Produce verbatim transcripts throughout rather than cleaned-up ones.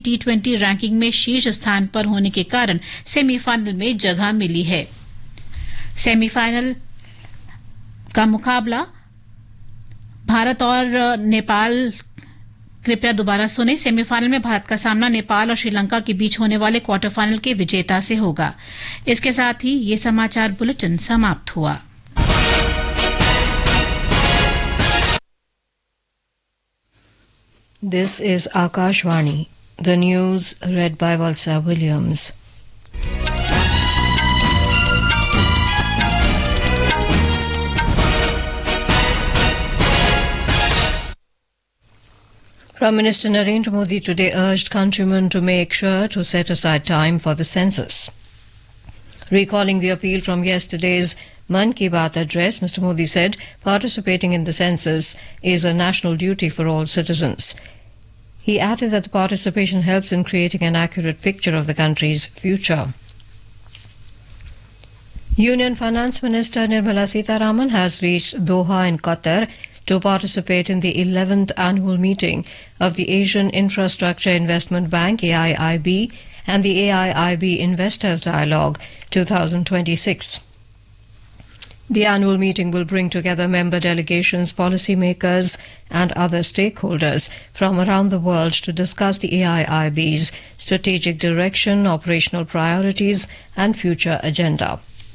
T twenty ranking में शीर्ष स्थान पर होने के कारण सेमीफाइनल में जगह मिली है। सेमीफाइनल का मुकाबला भारत और नेपाल, कृपया दोबारा सुने, सेमीफाइनल में भारत का सामना नेपाल और श्रीलंका के बीच होने वाले क्वार्टर फाइनल के विजेता से होगा। इसके साथ ही ये समाचार बुलेटिन समाप्त हुआ। This is Akashvani. The news read by Valsa Williams. Prime Minister Narendra Modi today urged countrymen to make sure to set aside time for the census. Recalling the appeal from yesterday's Man Ki Baat address, Mister Modi said participating in the census is a national duty for all citizens. He added that the participation helps in creating an accurate picture of the country's future. Union Finance Minister Nirmala Sitharaman has reached Doha in Qatar to participate in the eleventh annual meeting of the Asian Infrastructure Investment Bank A I I B and the A I I B Investors Dialogue twenty twenty-six. The annual meeting will bring together member delegations, policymakers and other stakeholders from around the world to discuss the A I I B's strategic direction, operational priorities and future agenda.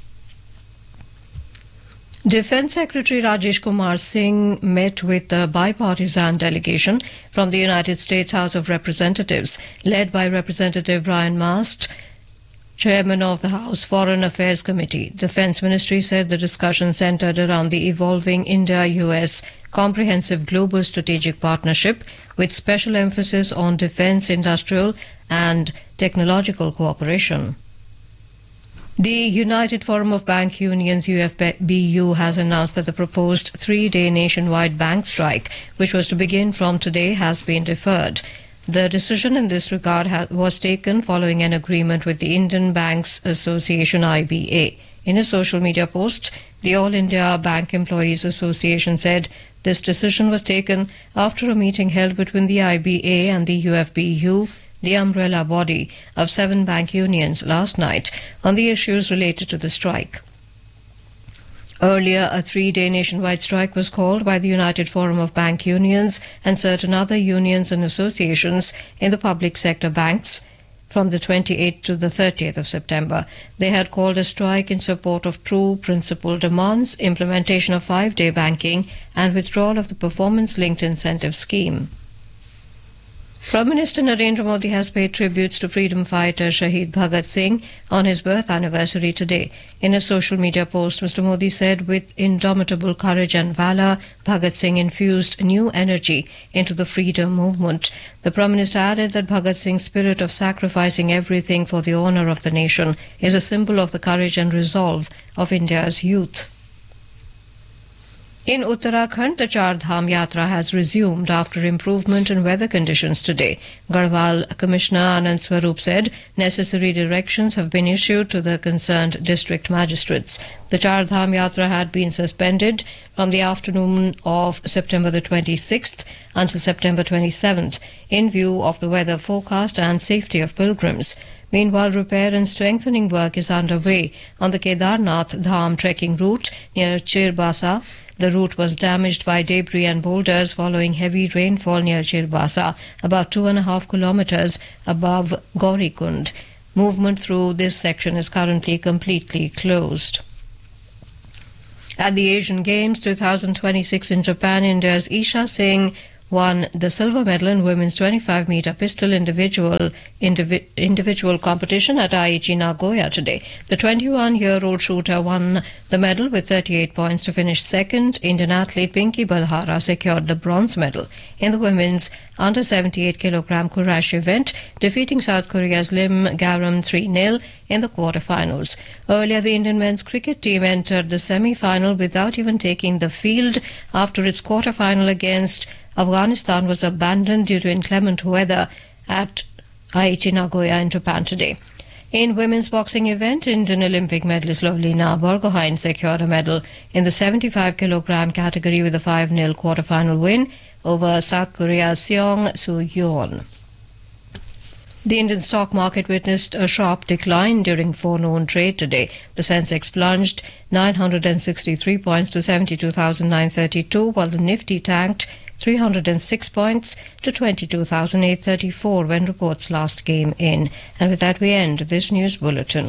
Defence Secretary Rajesh Kumar Singh met with a bipartisan delegation from the United States House of Representatives, led by Representative Brian Mast, Chairman of the House Foreign Affairs Committee. Defence Ministry said the discussion centred around the evolving India-U S comprehensive global strategic partnership with special emphasis on defence, industrial and technological cooperation. The United Forum of Bank Unions U F B U has announced that the proposed three-day nationwide bank strike, which was to begin from today, has been deferred. The decision in this regard ha- was taken following an agreement with the Indian Banks Association I B A. In a social media post, the All India Bank Employees Association said this decision was taken after a meeting held between the I B A and the U F B U, the umbrella body of seven bank unions, last night on the issues related to the strike. Earlier, a three-day nationwide strike was called by the United Forum of Bank Unions and certain other unions and associations in the public sector banks from the twenty-eighth to the thirtieth of September. They had called a strike in support of true principal demands, implementation of five-day banking and withdrawal of the performance-linked incentive scheme. Prime Minister Narendra Modi has paid tributes to freedom fighter Shahid Bhagat Singh on his birth anniversary today. In a social media post, Mister Modi said, with indomitable courage and valour, Bhagat Singh infused new energy into the freedom movement. The Prime Minister added that Bhagat Singh's spirit of sacrificing everything for the honour of the nation is a symbol of the courage and resolve of India's youth. In Uttarakhand, the Char Dham Yatra has resumed after improvement in weather conditions today. Garhwal Commissioner Anand Swarup said necessary directions have been issued to the concerned district magistrates. The Char Dham Yatra had been suspended from the afternoon of September the twenty-sixth until September twenty-seventh in view of the weather forecast and safety of pilgrims. Meanwhile, repair and strengthening work is underway on the Kedarnath Dham trekking route near Chirbasa. The route was damaged by debris and boulders following heavy rainfall near Chirbasa, about two and a half kilometers above Gaurikund. Movement through this section is currently completely closed. At the Asian Games twenty twenty-six in Japan, India's Isha Singh won the silver medal in women's twenty-five meter pistol individual indivi- individual competition at Aichi Nagoya today. The twenty-one-year-old shooter won the medal with thirty-eight points to finish second. Indian athlete Pinky Balhara secured the bronze medal in the women's under seventy-eight kilogram Kurash event, defeating South Korea's Lim Garam three nil in the quarterfinals. Earlier, the Indian men's cricket team entered the semi-final without even taking the field after its quarterfinal against Afghanistan was abandoned due to inclement weather at Aichi Nagoya in Japan today. In women's boxing event, Indian Olympic medalist Lovlina Borgohain secured a medal in the seventy-five kilogram category with a five nil quarterfinal win over South Korea's Seong Soo-yeon. The Indian stock market witnessed a sharp decline during forenoon trade today. The Sensex plunged nine hundred sixty-three points to seventy-two thousand nine hundred thirty-two, while the Nifty tanked three hundred six points to twenty-two thousand eight hundred thirty-four when reports last came in. And with that we end this news bulletin.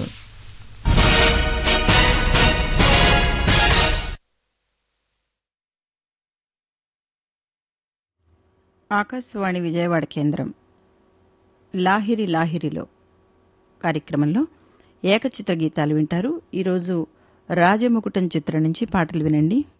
Akashvani Vijayawada కేంద్రం లాహిరి లాహిరిలో కార్యక్రమంలో ఏకచిత్ర గీతాలు వింటారు. ఈరోజు రాజముకుటం చిత్రం నుంచి పాటలు వినండి.